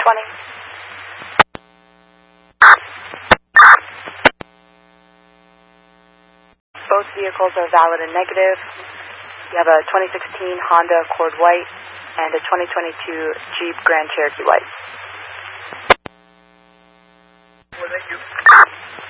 Both vehicles are valid and negative. You have a 2016 Honda Accord White and a 2022 Jeep Grand Cherokee White.